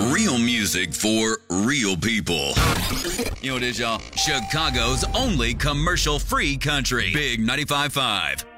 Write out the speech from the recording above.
Real music for real people. You know what it is, y'all? Chicago's only commercial-free country. Big 95.5.